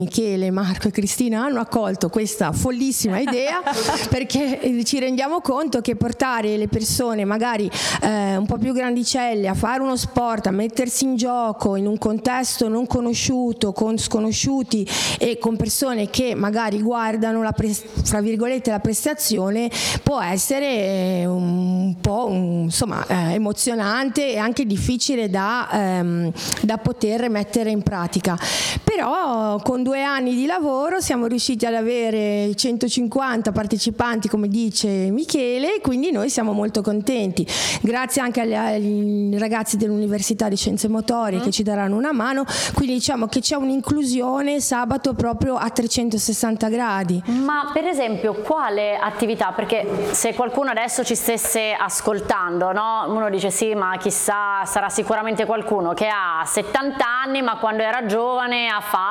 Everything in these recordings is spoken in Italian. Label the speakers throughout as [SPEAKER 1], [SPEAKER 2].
[SPEAKER 1] Michele, Marco e Cristina hanno accolto questa follissima idea perché ci rendiamo conto che portare le persone magari un po' più grandicelle a fare uno sport, a mettersi in gioco in un contesto non conosciuto, con sconosciuti e con persone che magari guardano fra virgolette la prestazione, può essere un po' emozionante e anche difficile da poter mettere in pratica. Però con 2 anni di lavoro siamo riusciti ad avere 150 partecipanti, come dice Michele, e quindi noi siamo molto contenti. Grazie anche ai ragazzi dell'Università di Scienze Motorie che ci daranno una mano, quindi diciamo che c'è un'inclusione sabato proprio a 360 gradi.
[SPEAKER 2] Ma per esempio quale attività? Perché se qualcuno adesso ci stesse ascoltando, no? Uno dice sì, ma chissà, sarà sicuramente qualcuno che ha 70 anni ma quando era giovane ha fatto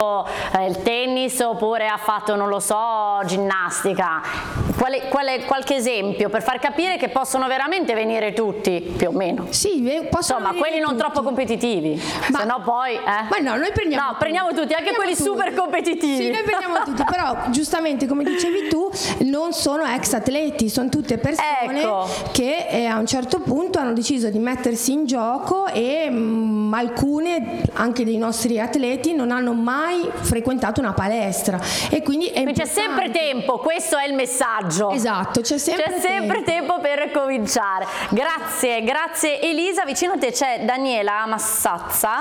[SPEAKER 2] il tennis oppure ha fatto, non lo so, ginnastica. Qualche esempio per far capire che possono veramente venire tutti, più o meno?
[SPEAKER 1] Sì, possono.
[SPEAKER 2] Insomma, quelli non troppo competitivi, se no poi
[SPEAKER 1] ma no, noi
[SPEAKER 2] prendiamo tutti, anche quelli super competitivi.
[SPEAKER 1] Sì, noi prendiamo tutti, però giustamente come dicevi tu, non sono ex atleti, sono tutte persone che a un certo punto hanno deciso di mettersi in gioco e alcune anche dei nostri atleti non hanno mai frequentato una palestra e quindi
[SPEAKER 2] c'è sempre tempo, questo è il messaggio.
[SPEAKER 1] Esatto, c'è sempre
[SPEAKER 2] tempo per cominciare. Grazie Elisa. Vicino a te c'è Daniela Massazza,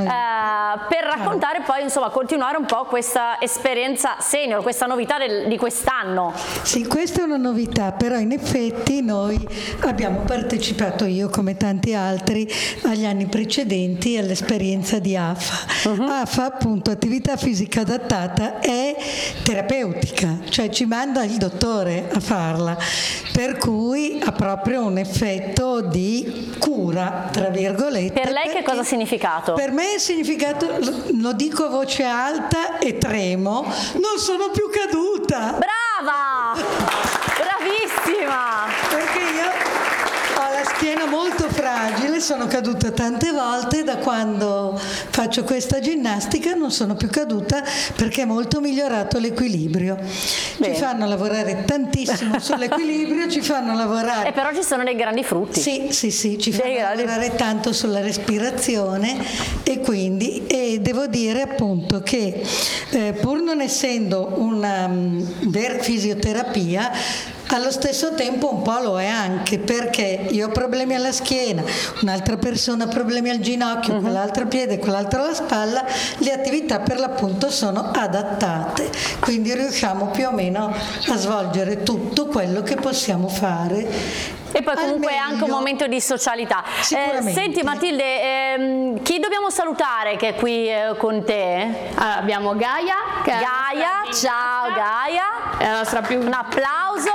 [SPEAKER 2] per raccontare poi, insomma, continuare un po' questa esperienza senior, questa novità di quest'anno.
[SPEAKER 3] Sì, questa è una novità, però in effetti noi abbiamo partecipato, io come tanti altri, agli anni precedenti all'esperienza di AFA. AFA, appunto, attività fisica adattata, è terapeutica, cioè ci manda il dottore a farla, per cui ha proprio un effetto di cura, tra virgolette.
[SPEAKER 2] Per lei che cosa ha significato?
[SPEAKER 3] Per me è significato, lo dico a voce alta e tremo, non sono più caduta.
[SPEAKER 2] Brava! Bravissima!
[SPEAKER 3] Perché io ho la schiena molto fragile, sono caduta tante volte, da quando faccio questa ginnastica non sono più caduta perché è molto migliorato l'equilibrio. Ci fanno lavorare tantissimo sull'equilibrio, ci fanno lavorare.
[SPEAKER 2] E però ci sono dei grandi frutti.
[SPEAKER 3] Sì, ci fanno lavorare tanto sulla respirazione e quindi devo dire appunto che pur non essendo una vera fisioterapia, allo stesso tempo un po' lo è anche, perché io ho problemi alla schiena, un'altra persona ha problemi al ginocchio, quell'altro piede, quell'altro alla spalla, le attività per l'appunto sono adattate, quindi riusciamo più o meno a svolgere tutto quello che possiamo fare.
[SPEAKER 2] E poi comunque è anche un momento di socialità. Senti Matilde, chi dobbiamo salutare che è qui con te?
[SPEAKER 4] Abbiamo Gaia.
[SPEAKER 2] Ciao Gaia.
[SPEAKER 4] È la nostra più...
[SPEAKER 2] Un applauso.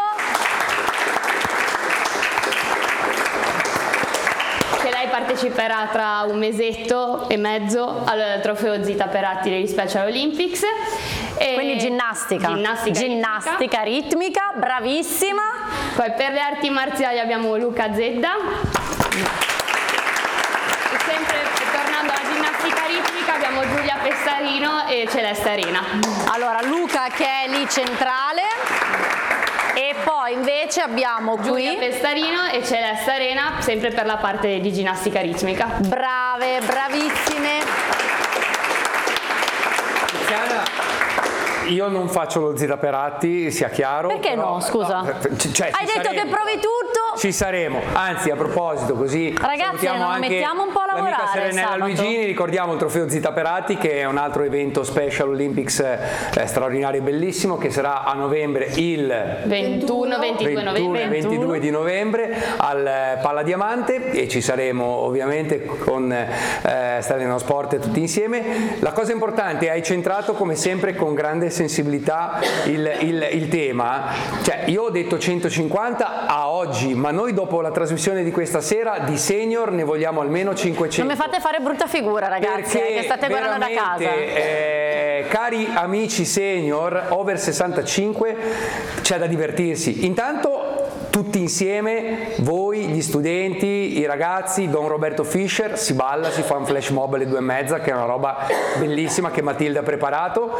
[SPEAKER 4] Che lei parteciperà tra un mesetto e mezzo al trofeo Zita Peratti degli Special Olympics.
[SPEAKER 2] Quindi ginnastica ritmica, bravissima.
[SPEAKER 4] Poi per le arti marziali abbiamo Luca Zedda. E sempre tornando alla ginnastica ritmica abbiamo Giulia Pestarino e Celeste Arena.
[SPEAKER 2] Allora Luca che è lì centrale e poi invece abbiamo qui
[SPEAKER 4] Giulia Pestarino e Celeste Arena, sempre per la parte di ginnastica ritmica.
[SPEAKER 2] Brave, bravissime.
[SPEAKER 5] Io non faccio lo Zita Peratti, sia chiaro.
[SPEAKER 2] Perché
[SPEAKER 5] però,
[SPEAKER 2] no, scusa? Hai detto che provi tutto?
[SPEAKER 5] Ci saremo. Anzi, a proposito, così
[SPEAKER 2] ragazzi, non mettiamo un po' a lavorare
[SPEAKER 5] l'amica Serenella
[SPEAKER 2] sabato.
[SPEAKER 5] Luigini, ricordiamo il trofeo Zita Peratti, che è un altro evento Special Olympics straordinario e bellissimo, che sarà a novembre il 22 di novembre al Palla Diamante, e ci saremo ovviamente con Stalino Sport tutti insieme. La cosa importante, hai centrato come sempre con grande sensibilità il tema, cioè io ho detto 150 a oggi, ma noi dopo la trasmissione di questa sera di senior ne vogliamo almeno 500.
[SPEAKER 2] Non mi fate fare brutta figura, ragazzi, che state guardando da casa.
[SPEAKER 5] Cari amici senior over 65, c'è da divertirsi. Intanto tutti insieme, voi, gli studenti, i ragazzi, Don Roberto Fischer, si balla, si fa un flash mob alle 2:30, che è una roba bellissima che Matilde ha preparato.